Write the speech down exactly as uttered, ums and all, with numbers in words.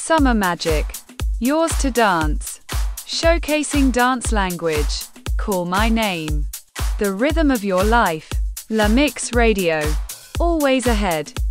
Summer Magic. Yours to dance. Showcasing dance language. Call my name. The rhythm of your life. La Mix Radio. Always ahead.